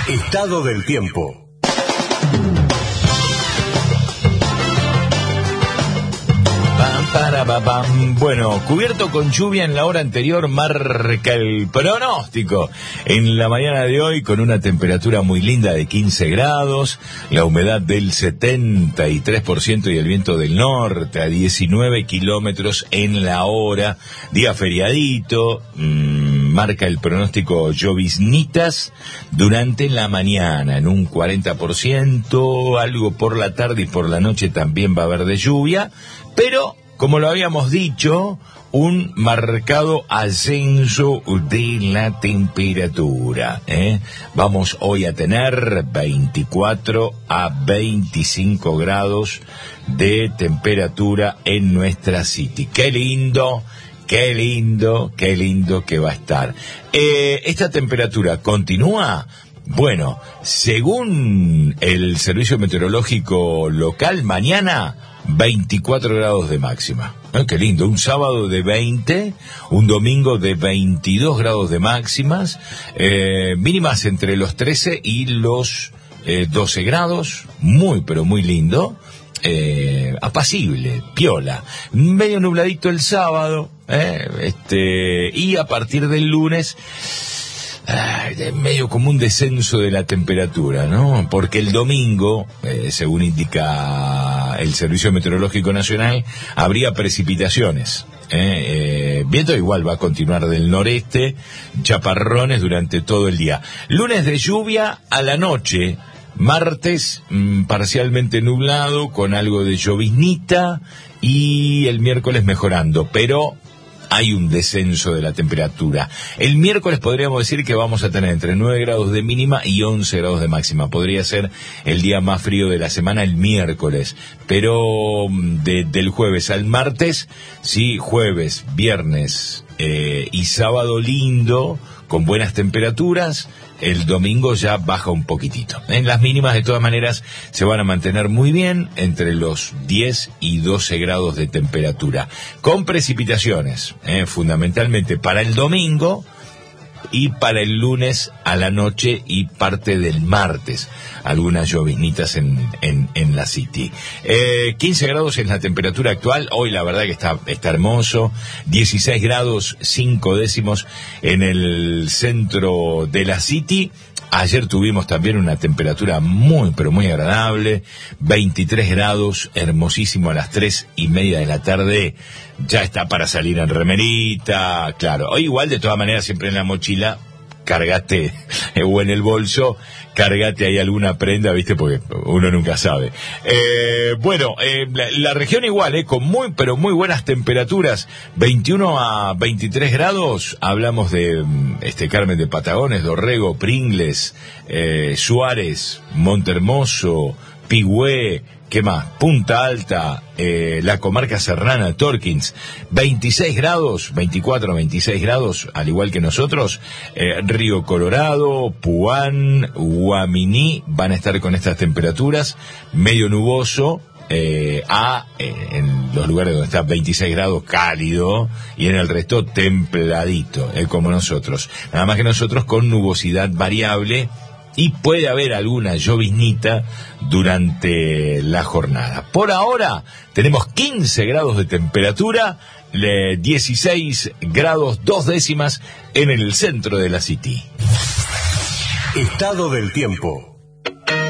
Estado del tiempo. Bueno, cubierto con lluvia en la hora anterior, marca el pronóstico. En la mañana de hoy, con una temperatura muy linda de 15 grados, la humedad del 73% y el viento del norte a 19 kilómetros en la hora. Día feriadito, marca el pronóstico lloviznitas durante la mañana en un 40%, algo por la tarde y por la noche también va a haber de lluvia, pero como lo habíamos dicho, un marcado ascenso de la temperatura. Vamos hoy a tener 24 a 25 grados de temperatura en nuestra city. ¡Qué lindo! Qué lindo que va a estar. ¿Esta temperatura continúa? Bueno, según el servicio meteorológico local, mañana 24 grados de máxima. Qué lindo, un sábado de 20, un domingo de 22 grados de máximas, mínimas entre los 13 y los 12 grados, muy pero muy lindo. Apacible, piola, medio nubladito el sábado, y a partir del lunes medio como un descenso de la temperatura, ¿no? Porque el domingo, según indica el Servicio Meteorológico Nacional, habría precipitaciones. Viento igual va a continuar del noreste, chaparrones durante todo el día. Lunes de lluvia a la noche. Martes, parcialmente nublado, con algo de lloviznita, y el miércoles mejorando, pero hay un descenso de la temperatura. El miércoles podríamos decir que vamos a tener entre 9 grados de mínima y 11 grados de máxima. Podría ser el día más frío de la semana, el miércoles. Pero del jueves al martes, sí, jueves, viernes y sábado lindo, con buenas temperaturas. El domingo ya baja un poquitito. En las mínimas, de todas maneras, se van a mantener muy bien entre los 10 y 12 grados de temperatura. Con precipitaciones, fundamentalmente para el domingo y para el lunes a la noche y parte del martes. Algunas lloviznitas en la city. 15 grados es la temperatura actual. Hoy la verdad que está hermoso. 16 grados 5 décimos en el centro de la city. Ayer tuvimos también una temperatura muy, pero muy agradable. 23 grados, hermosísimo a las 3:30 de la tarde. Ya está para salir en remerita, claro. Hoy igual, de todas maneras, siempre en la mochila, cargate, o en el bolso, cargate ahí alguna prenda, ¿viste? Porque uno nunca sabe. La región igual, con muy, pero muy buenas temperaturas. 21 a 23 grados. Hablamos de Carmen de Patagones, Dorrego, Pringles, Suárez, Montehermoso, Pigüé, ¿qué más? Punta Alta, la comarca serrana, Torkins, 26 grados, 24 a 26 grados, al igual que nosotros. Río Colorado, Puán, Guaminí van a estar con estas temperaturas, medio nuboso, en los lugares donde está 26 grados cálido, y en el resto templadito, como nosotros. Nada más que nosotros con nubosidad variable, y puede haber alguna lloviznita durante la jornada. Por ahora tenemos 15 grados de temperatura, 16 grados 2 décimas en el centro de la city. Estado del tiempo.